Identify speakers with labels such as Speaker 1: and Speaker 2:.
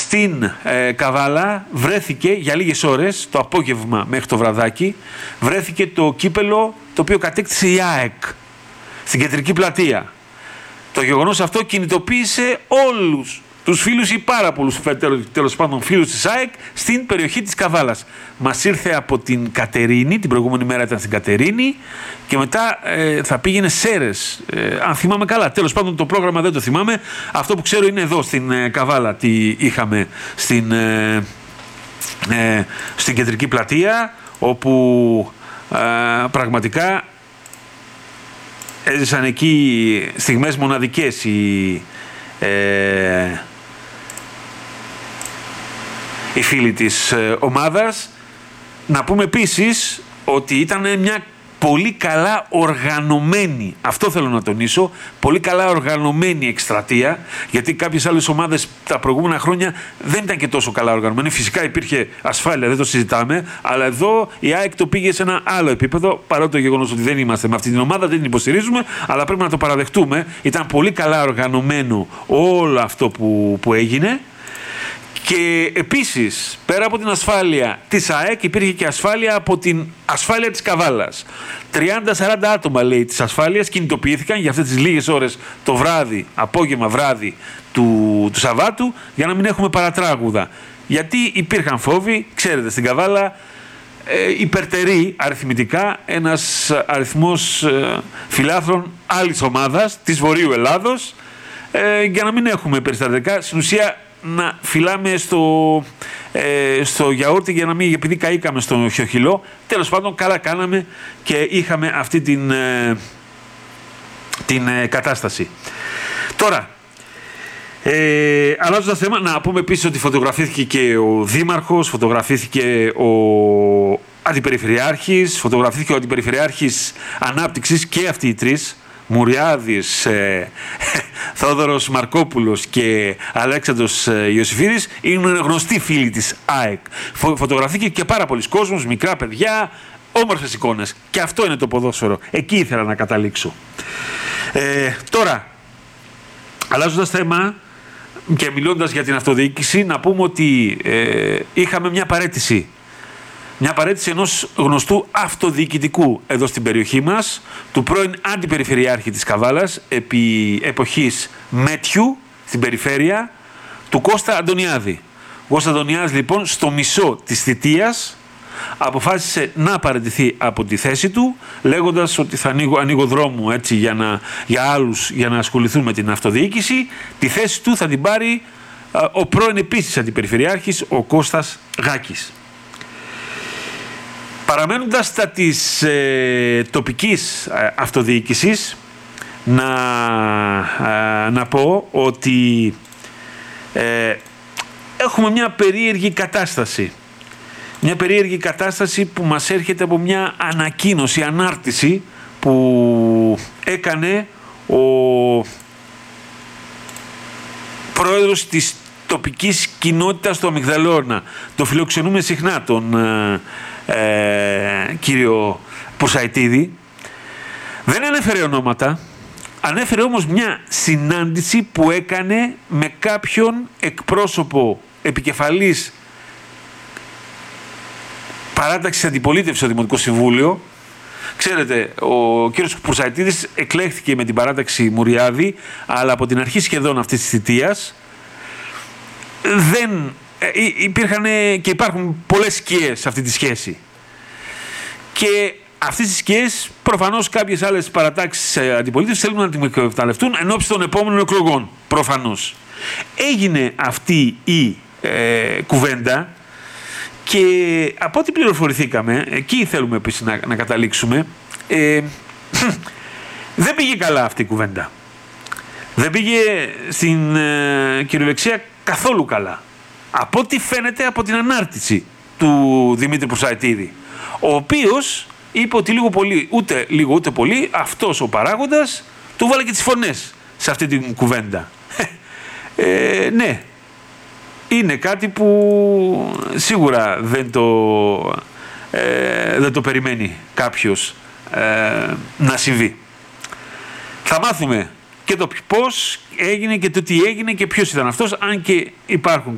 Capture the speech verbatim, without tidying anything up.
Speaker 1: στην ε, Καβάλα βρέθηκε για λίγες ώρες, το απόγευμα μέχρι το βραδάκι, βρέθηκε το κύπελο το οποίο κατέκτησε η ΑΕΚ στην κεντρική πλατεία. Το γεγονός αυτό κινητοποίησε όλους τους φίλους ή πάρα πολλούς τέλος πάντων φίλους της ΑΕΚ στην περιοχή της Καβάλας. Μας ήρθε από την Κατερίνη, την προηγούμενη μέρα ήταν στην Κατερίνη και μετά ε, θα πήγαινε Σέρρες, ε, αν θυμάμαι καλά. Τέλος πάντων το πρόγραμμα δεν το θυμάμαι. Αυτό που ξέρω είναι εδώ στην ε, Καβάλα τι είχαμε στην, ε, ε, στην κεντρική πλατεία, όπου ε, πραγματικά έζησαν εκεί στιγμές μοναδικές οι, ε, οι φίλοι της ε, ομάδας. Να πούμε επίσης ότι ήταν μια πολύ καλά οργανωμένη, αυτό θέλω να τονίσω, πολύ καλά οργανωμένη εκστρατεία, γιατί κάποιες άλλες ομάδες τα προηγούμενα χρόνια δεν ήταν και τόσο καλά οργανωμένοι. Φυσικά υπήρχε ασφάλεια, δεν το συζητάμε, αλλά εδώ η ΑΕΚ το πήγε σε ένα άλλο επίπεδο, παρότι το γεγονός ότι δεν είμαστε με αυτή την ομάδα, δεν την υποστηρίζουμε, αλλά πρέπει να το παραδεχτούμε. Ήταν πολύ καλά οργανωμένο όλο αυτό που, που έγινε. Και επίσης, πέρα από την ασφάλεια της ΑΕΚ, υπήρχε και ασφάλεια από την ασφάλεια της Καβάλας. τριάντα σαράντα άτομα, λέει, της ασφάλειας κινητοποιήθηκαν για αυτές τις λίγες ώρες το βράδυ, απόγευμα βράδυ του, του Σαββάτου, για να μην έχουμε παρατράγουδα. Γιατί υπήρχαν φόβοι, ξέρετε, στην Καβάλα ε, υπερτερεί αριθμητικά ένας αριθμός ε, φιλάθρων άλλης ομάδας, της Βορείου Ελλάδος, ε, για να μην έχουμε περιστατικά. Στην ουσία, να φυλάμε στο, ε, στο γιαούρτι για να μην, επειδή καήκαμε στο χιοχυλό. Τέλος πάντων, καλά κάναμε και είχαμε αυτή την, ε, την ε, κατάσταση. Τώρα, ε, αλλάζοντας θέμα, να πούμε επίσης ότι φωτογραφήθηκε και ο Δήμαρχος, φωτογραφήθηκε ο Αντιπεριφερειάρχης, φωτογραφήθηκε ο Αντιπεριφερειάρχης Ανάπτυξης, και αυτοί οι τρεις, Μουριάδης, ε, Θόδωρος Μαρκόπουλος και Αλέξανδρος ε, Ιωσήφιδης, είναι γνωστοί φίλοι της ΑΕΚ. Φω, φωτογραφήθηκε και πάρα πολλοί κόσμος, μικρά παιδιά, όμορφες εικόνες. Και αυτό είναι το ποδόσφαιρο. Εκεί ήθελα να καταλήξω. Ε, τώρα, αλλάζοντας θέμα και μιλώντας για την αυτοδιοίκηση, να πούμε ότι ε, είχαμε μια παραίτηση. Μια παραίτηση ενός γνωστού αυτοδιοικητικού εδώ στην περιοχή μας, του πρώην Αντιπεριφερειάρχη της Καβάλας, επί εποχής Μέτιου, στην περιφέρεια, του Κώστα Αντωνιάδη. Ο Κώστα Αντωνιάδης, λοιπόν, στο μισό της θητείας αποφάσισε να παραιτηθεί από τη θέση του, λέγοντας ότι θα ανοίγω, ανοίγω δρόμο έτσι, για, να, για άλλους για να ασχοληθούν με την αυτοδιοίκηση. Τη θέση του θα την πάρει α, ο πρώην επίσης Αντιπεριφερειάρχης, ο Κώστας Γάκης. Παραμένοντας στα της ε, τοπικής ε, αυτοδιοίκησης, να, ε, να πω ότι ε, έχουμε μια περίεργη κατάσταση. Μια περίεργη κατάσταση που μας έρχεται από μια ανακοίνωση, ανάρτηση που έκανε ο πρόεδρος της τοπικής κοινότητας του Αμυγδαλώνα. Το φιλοξενούμε συχνά τον ε, ε, κύριο Πουρσαϊτίδη. Δεν ανέφερε ονόματα, ανέφερε όμως μια συνάντηση που έκανε με κάποιον εκπρόσωπο επικεφαλής παράταξης αντιπολίτευσης στο Δημοτικό Συμβούλιο. Ξέρετε, ο κύριος Πουρσαϊτίδης εκλέχθηκε με την παράταξη Μουριάδη, αλλά από την αρχή σχεδόν αυτής της θητείας δεν υπήρχαν και υπάρχουν πολλές σκιές σε αυτή τη σχέση. Και αυτές τις σκιές προφανώς κάποιες άλλες παρατάξεις αντιπολίτευσης θέλουν να την εκμεταλλευτούν εν ώψη των επόμενων εκλογών. Προφανώς. Έγινε αυτή η ε, κουβέντα και από ό,τι πληροφορηθήκαμε, εκεί θέλουμε επίσης να, να καταλήξουμε, ε, δεν πήγε καλά αυτή η κουβέντα. Δεν πήγε στην ε, κυριολεξία καθόλου καλά. Από ό,τι φαίνεται από την ανάρτηση του Δημήτρη Πουρσαϊτίδη, ο οποίος είπε ότι λίγο πολύ, ούτε λίγο ούτε πολύ, αυτός ο παράγοντας του βάλε και τις φωνές σε αυτή την κουβέντα. Ε, ναι, είναι κάτι που σίγουρα δεν το, ε, δεν το περιμένει κάποιος ε, να συμβεί. Θα μάθουμε και το πώς έγινε και το τι έγινε και ποιος ήταν αυτός, αν και υπάρχουν